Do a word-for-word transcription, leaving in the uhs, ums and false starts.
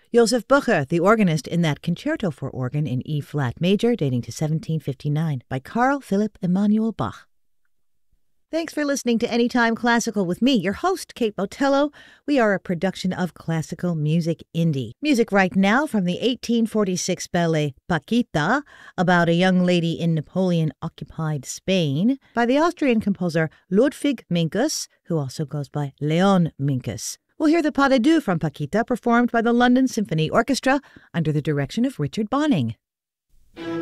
Joseph Bucher, the organist in that Concerto for Organ in E-flat major dating to seventeen fifty-nine by Carl Philipp Emanuel Bach. Thanks for listening to Anytime Classical with me, your host, Kate Botello. We are a production of Classical Music Indie. Music right now from the eighteen forty-six ballet Paquita, about a young lady in Napoleon-occupied Spain, by the Austrian composer Ludwig Minkus, who also goes by Leon Minkus. We'll hear the Pas de Deux from Paquita performed by the London Symphony Orchestra under the direction of Richard Bonning.